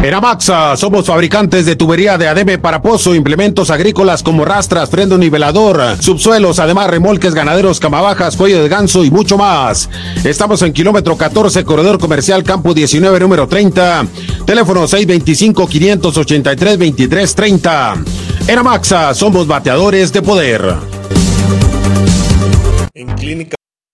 En Amaxa somos fabricantes de tubería de ADM para pozo, implementos agrícolas como rastras, freno nivelador, subsuelos, además remolques ganaderos, camabajas, cuello de ganso y mucho más. Estamos en kilómetro 14, corredor comercial Campo 19, número 30. Teléfono 625-583-2330. En Amaxa somos bateadores de poder. En Clínica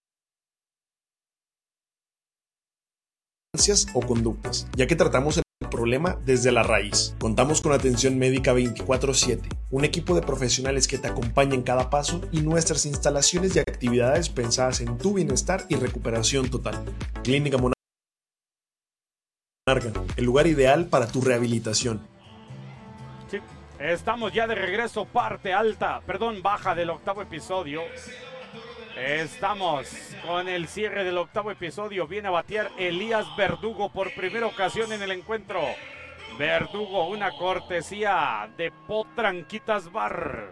o conductas, ya que tratamos el problema desde la raíz. Contamos con atención médica 24/7, un equipo de profesionales que te acompaña en cada paso y nuestras instalaciones y actividades pensadas en tu bienestar y recuperación total. Clínica Monarca, el lugar ideal para tu rehabilitación. Sí, estamos ya de regreso, baja del octavo episodio. Estamos con el cierre del octavo episodio. Viene a batear Elías Verdugo por primera ocasión en el encuentro. Verdugo, una cortesía de Potranquitas Bar.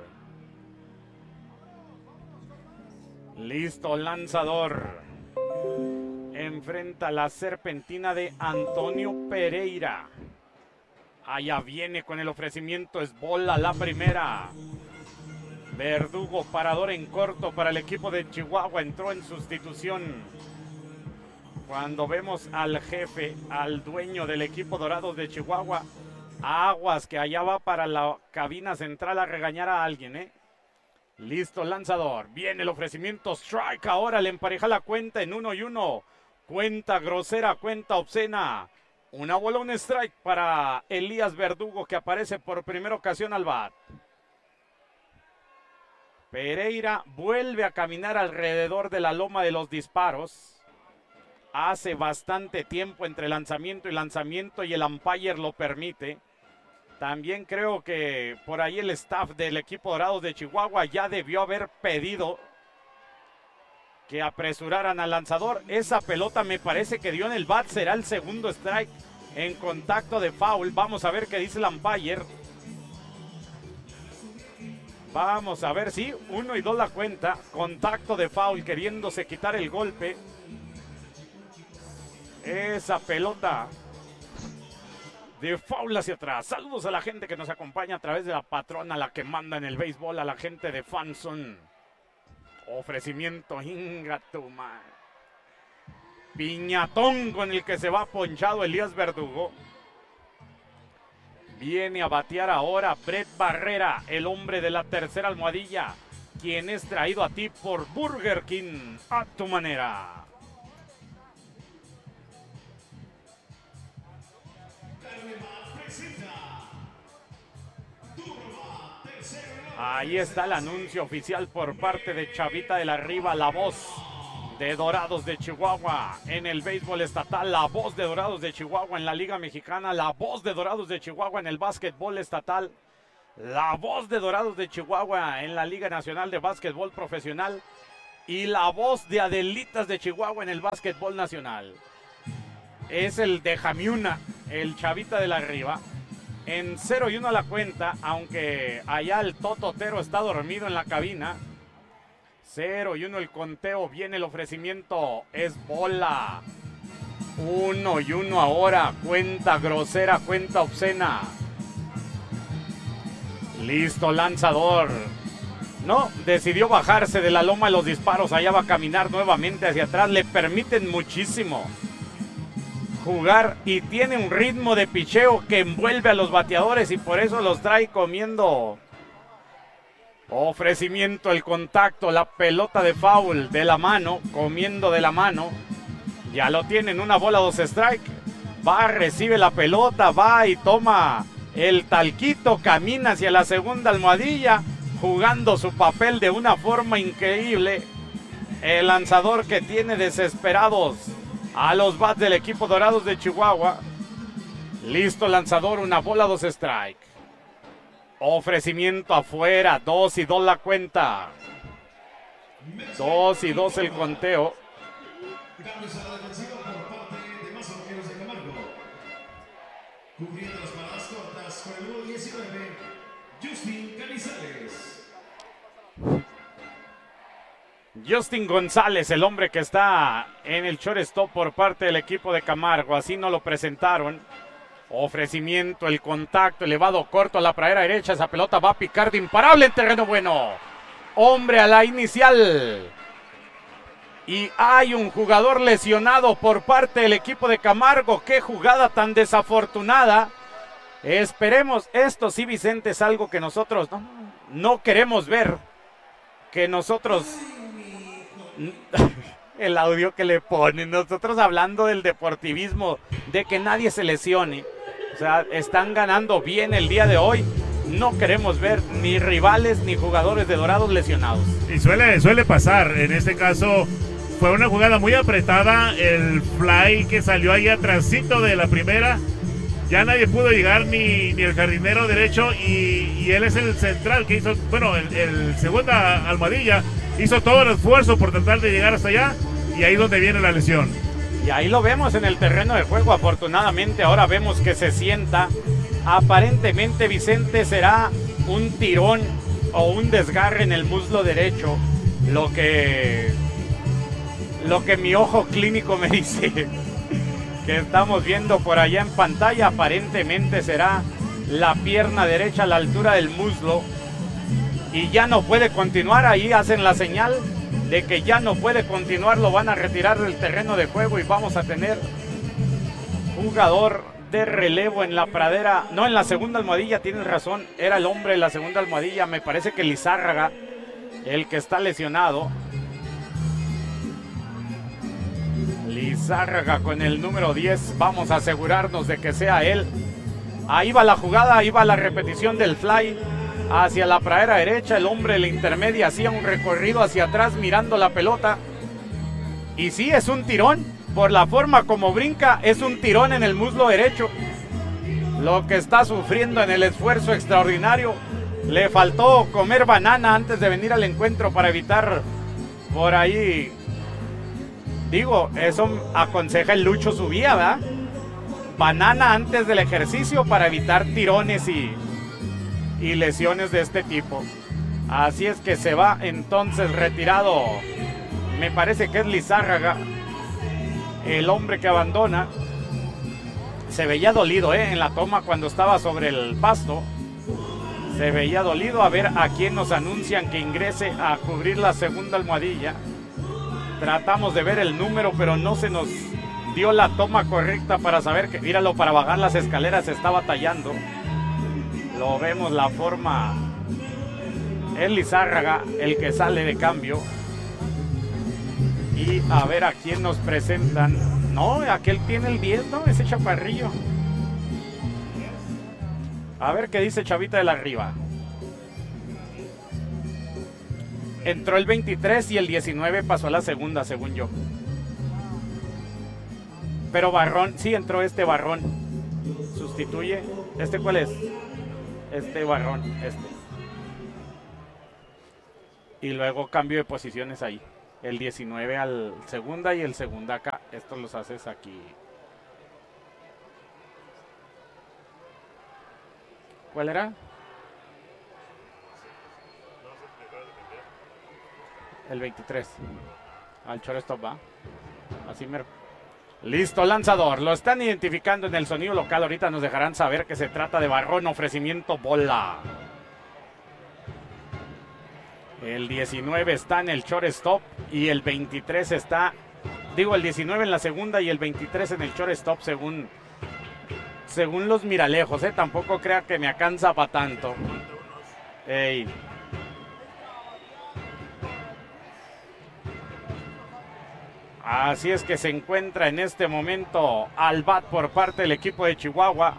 Listo, lanzador. Enfrenta la serpentina de Antonio Pereira. Allá viene con el ofrecimiento, es bola la primera. Verdugo, parador en corto para el equipo de Chihuahua, entró en sustitución. Cuando vemos al jefe, al dueño del equipo Dorados de Chihuahua, aguas que allá va para la cabina central a regañar a alguien, Listo, lanzador, viene el ofrecimiento, strike, ahora le empareja la cuenta en 1-1. Cuenta grosera, cuenta obscena. Una bola, un strike para Elías Verdugo, que aparece por primera ocasión al bat. Pereira vuelve a caminar alrededor de la loma de los disparos. Hace bastante tiempo entre lanzamiento y el umpire lo permite. También creo que por ahí el staff del equipo Dorados de Chihuahua ya debió haber pedido que apresuraran al lanzador. Esa pelota me parece que dio en el bat, será el segundo strike en contacto de foul. Vamos a ver qué dice el umpire. Vamos a ver, sí, 1 y 2 la cuenta. Contacto de foul, queriéndose quitar el golpe. Esa pelota de foul hacia atrás. Saludos a la gente que nos acompaña a través de la patrona, la que manda en el béisbol, a la gente de Fanson. Ofrecimiento, ingatuma. Piñatón con el que se va ponchado Elías Verdugo. Viene a batear ahora Brett Barrera, el hombre de la tercera almohadilla, quien es traído a ti por Burger King, a tu manera. Ahí está el anuncio oficial por parte de Chavita de la Riva, la voz de Dorados de Chihuahua en el béisbol estatal, la voz de Dorados de Chihuahua en la Liga Mexicana, la voz de Dorados de Chihuahua en el básquetbol estatal, la voz de Dorados de Chihuahua en la Liga Nacional de Básquetbol Profesional y la voz de Adelitas de Chihuahua en el básquetbol nacional. Es el de Jamiuna, el Chavita de la Riva. En 0-1 a la cuenta, aunque allá el Tototero está dormido en la cabina. 0-1 el conteo, viene el ofrecimiento, es bola. 1-1 ahora, cuenta grosera, cuenta obscena. Listo, lanzador. No, decidió bajarse de la loma de los disparos, allá va a caminar nuevamente hacia atrás, le permiten muchísimo jugar y tiene un ritmo de picheo que envuelve a los bateadores y por eso los trae comiendo. Ofrecimiento, el contacto, la pelota de foul de la mano, comiendo de la mano. Ya lo tienen, una bola, 2 strike. Va, recibe la pelota, va y toma el talquito, camina hacia la segunda almohadilla, jugando su papel de una forma increíble. El lanzador que tiene desesperados a los bats del equipo Dorados de Chihuahua. Listo, lanzador, una bola, 2 strike. Ofrecimiento afuera, 2-2 la cuenta. 2-2 el conteo. Cambios a la defensiva por parte de Mazorqueros de Camargo. Cubriendo las paradas cortas con el número 19, Justin Canizales. Justin González, el hombre que está en el shortstop por parte del equipo de Camargo. Así no lo presentaron. Ofrecimiento, el contacto, elevado corto a la pradera derecha. Esa pelota va a picar de imparable en terreno bueno. Hombre a la inicial. Y hay un jugador lesionado por parte del equipo de Camargo. Qué jugada tan desafortunada. Esperemos, esto sí, Vicente, es algo que nosotros no queremos ver. Que nosotros... El audio que le ponen, nosotros hablando del deportivismo, de que nadie se lesione. O sea, están ganando bien el día de hoy. No queremos ver ni rivales ni jugadores de Dorados lesionados. Y suele pasar. En este caso fue una jugada muy apretada. El fly que salió ahí atrásito de la primera. Ya nadie pudo llegar, ni el jardinero derecho. Y él es el central que hizo, bueno, el segunda almohadilla. Hizo todo el esfuerzo por tratar de llegar hasta allá. Y ahí es donde viene la lesión. Y ahí lo vemos en el terreno de juego. Afortunadamente ahora vemos que se sienta. Aparentemente, Vicente, será un tirón o un desgarre en el muslo derecho. Lo que mi ojo clínico me dice que estamos viendo por allá en pantalla. Aparentemente será la pierna derecha a la altura del muslo. Y ya no puede continuar. Ahí hacen la señal de que ya no puede continuar. Lo van a retirar del terreno de juego y vamos a tener jugador de relevo en la pradera. No, en la segunda almohadilla, tienes razón. Era el hombre de la segunda almohadilla. Me parece que Lizárraga, el que está lesionado. Lizárraga con el número 10. Vamos a asegurarnos de que sea él. Ahí va la jugada, ahí va la repetición del fly. Hacia la pradera derecha, el hombre de la intermedia hacía un recorrido hacia atrás mirando la pelota. Y sí, es un tirón. Por la forma como brinca, es un tirón en el muslo derecho. Lo que está sufriendo en el esfuerzo extraordinario. Le faltó comer banana antes de venir al encuentro para evitar por ahí. Digo, eso aconseja el Lucho Subía, ¿verdad? Banana antes del ejercicio para evitar tirones y lesiones de este tipo. Así es que se va entonces retirado. Me parece que es Lizárraga, el hombre que abandona. Se veía dolido, en la toma cuando estaba sobre el pasto. Se veía dolido. A ver a quién nos anuncian que ingrese a cubrir la segunda almohadilla. Tratamos de ver el número, pero no se nos dio la toma correcta para saber que, míralo, para bajar las escaleras se está batallando. Lo vemos la forma. Es Lizárraga el que sale de cambio. Y a ver a quién nos presentan. No, aquel tiene el 10, ¿no? Ese chaparrillo. A ver qué dice Chavita de la Riva. Entró el 23 y el 19 pasó a la segunda, según yo. Pero Barrón, sí entró este Barrón. Sustituye. ¿Este cuál es? Este Barrón, este. Y luego cambio de posiciones ahí. El 19 al segunda y el segunda acá. Estos los haces aquí. ¿Cuál era? El 23. Al shortstop va. Así me... Listo, lanzador. Lo están identificando en el sonido local. Ahorita nos dejarán saber que se trata de Barrón. Ofrecimiento bola. El 19 está en el shortstop y el 23 está... Digo, el 19 en la segunda y el 23 en el shortstop según los miralejos. Tampoco crea que me alcanza para tanto. Ey. Así es que se encuentra en este momento al bat por parte del equipo de Chihuahua.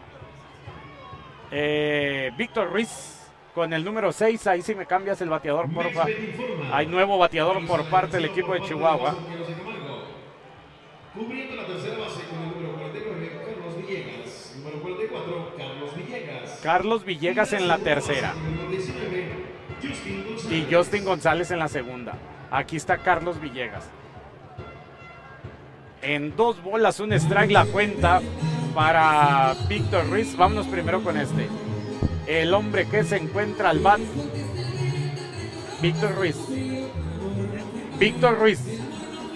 Víctor Ruiz con el número 6. Ahí sí me cambias el bateador, porfa. Hay nuevo bateador por parte del equipo de Chihuahua. Cubriendo la tercera base con el número 49, Carlos Villegas. Número 44, Carlos Villegas. Carlos Villegas en la tercera. Y Justin González en la segunda. Aquí está Carlos Villegas. En 2 bolas, un strike la cuenta para Víctor Ruiz. Vámonos primero con este. El hombre que se encuentra al bat. Víctor Ruiz. Víctor Ruiz.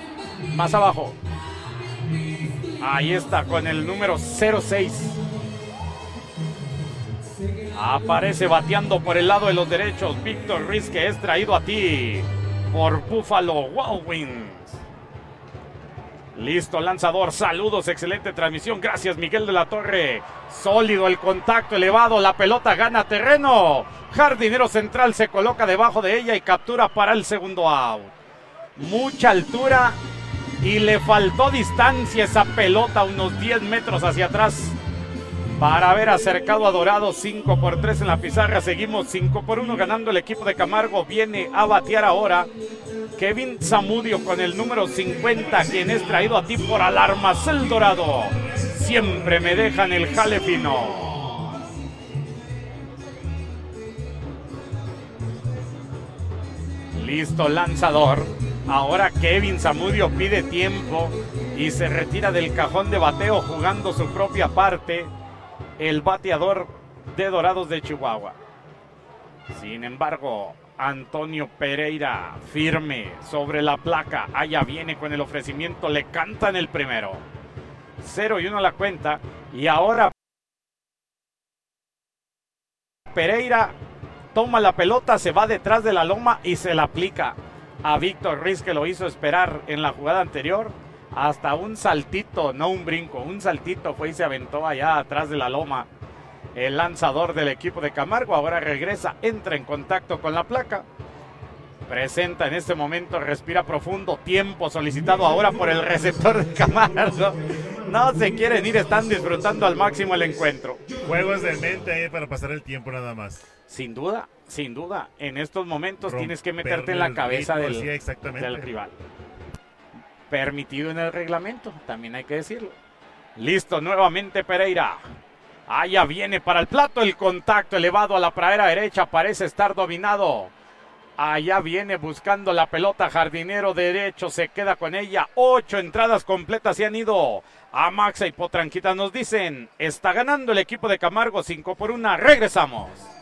Más abajo. Ahí está con el número 06. Aparece bateando por el lado de los derechos Víctor Ruiz, que es traído a ti por Buffalo Wild Wings. Listo, lanzador, saludos, excelente transmisión, gracias Miguel de la Torre. Sólido el contacto elevado, la pelota gana terreno. Jardinero central se coloca debajo de ella y captura para el segundo out. Mucha altura y le faltó distancia esa pelota, unos 10 metros hacia atrás, para haber acercado a Dorados. 5-3 en la pizarra, seguimos 5-1 ganando el equipo de Camargo. Viene a batear ahora Kevin Zamudio con el número 50, quien es traído a ti por Alarmacel Dorado. Siempre me dejan el jale fino. Listo, lanzador. Ahora Kevin Zamudio pide tiempo y se retira del cajón de bateo jugando su propia parte el bateador de Dorados de Chihuahua. Sin embargo, Antonio Pereira firme sobre la placa. Allá viene con el ofrecimiento, le cantan el primero. 0-1 la cuenta y ahora Pereira toma la pelota, se va detrás de la loma y se la aplica a Víctor Ruiz, que lo hizo esperar en la jugada anterior. Hasta un saltito, no un brinco, un saltito fue y se aventó allá atrás de la loma el lanzador del equipo de Camargo. Ahora regresa, entra en contacto con la placa, presenta en este momento, respira profundo, tiempo solicitado ahora por el receptor de Camargo. No se quieren ir, están disfrutando al máximo el encuentro. Juegos de mente ahí para pasar el tiempo nada más. Sin duda, en estos momentos tienes que meterte en la cabeza del rival. Permitido en el reglamento, también hay que decirlo. Listo, nuevamente Pereira. Allá viene para el plato, el contacto elevado a la pradera derecha, parece estar dominado. Allá viene buscando la pelota, jardinero derecho, se queda con ella. 8 entradas completas se han ido. A Maxa y Potranquita nos dicen, está ganando el equipo de Camargo 5-1, regresamos.